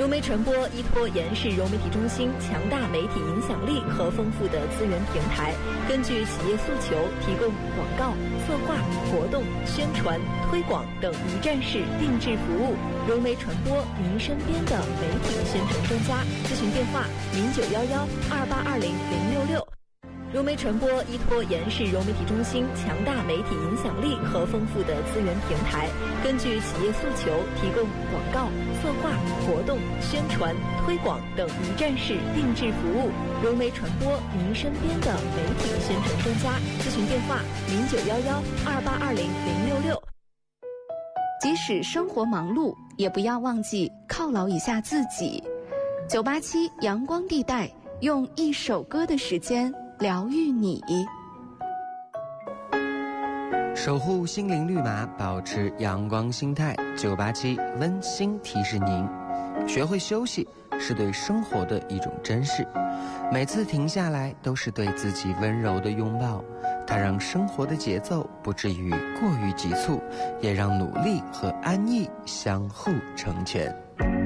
融媒传播依托延世融媒体中心强大媒体影响力和丰富的资源平台，根据企业诉求，提供广告、策划、活动、宣传、推广等一站式定制服务。融媒传播，您身边的媒体宣传专家。咨询电话：091128200666。融媒传播依托延世融媒体中心强大媒体影响力和丰富的资源平台，根据企业诉求，提供广告、策划、活动、宣传、推广等一站式定制服务。融媒传播，您身边的媒体宣传专家。咨询电话：091128200666。 即使生活忙碌，也不要忘记犒劳一下自己。987阳光地带，用一首歌的时间疗愈你， 守护心灵绿码，保持阳光心态。987温馨提示您，学会休息是对生活的一种珍视，每次停下来都是对自己温柔的拥抱，它让生活的节奏不至于过于急促，也让努力和安逸相互成全。